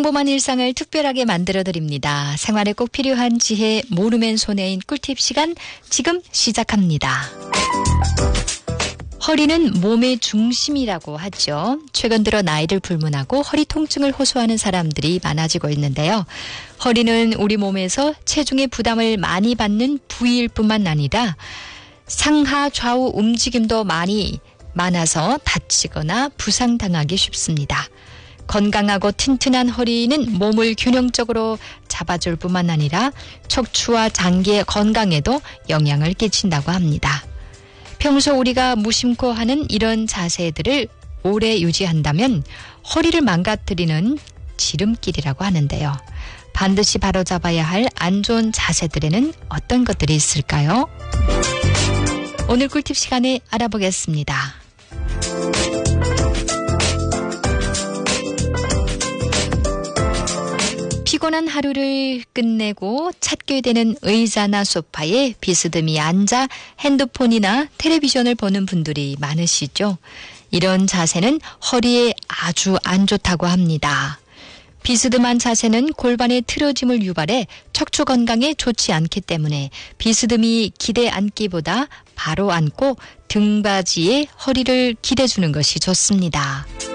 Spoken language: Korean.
평범한 일상을 특별하게 만들어드립니다. 생활에 꼭 필요한 지혜, 모르면 손해인 꿀팁 시간 지금 시작합니다. 허리는 몸의 중심이라고 하죠. 최근 들어 나이를 불문하고 허리 통증을 호소하는 사람들이 많아지고 있는데요. 허리는 우리 몸에서 체중의 부담을 많이 받는 부위일 뿐만 아니라 상하 좌우 움직임도 많아서 다치거나 부상당하기 쉽습니다. 건강하고 튼튼한 허리는 몸을 균형적으로 잡아줄 뿐만 아니라 척추와 장기의 건강에도 영향을 끼친다고 합니다. 평소 우리가 무심코 하는 이런 자세들을 오래 유지한다면 허리를 망가뜨리는 지름길이라고 하는데요. 반드시 바로잡아야 할 안 좋은 자세들에는 어떤 것들이 있을까요? 오늘 꿀팁 시간에 알아보겠습니다. 피곤한 하루를 끝내고 찾게 되는 의자나 소파에 비스듬히 앉아 핸드폰이나 텔레비전을 보는 분들이 많으시죠. 이런 자세는 허리에 아주 안 좋다고 합니다. 비스듬한 자세는 골반의 틀어짐을 유발해 척추 건강에 좋지 않기 때문에 비스듬히 기대 앉기보다 바로 앉고 등받이에 허리를 기대주는 것이 좋습니다.